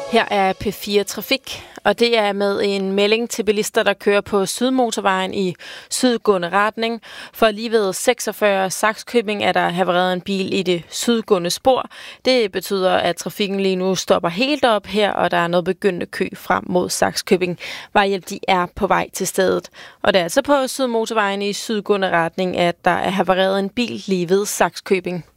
Her er P4 Trafik, og det er med en melding til bilister, der kører på Sydmotorvejen i sydgående retning. For lige ved 46 Sakskøbing er der havareret en bil i det sydgående spor. Det betyder, at trafikken lige nu stopper helt op her, og der er noget begyndende kø frem mod Sakskøbing. Vejhjælp, de er på vej til stedet. Og det er altså på Sydmotorvejen i sydgående retning, at der er havareret en bil lige ved Sakskøbing.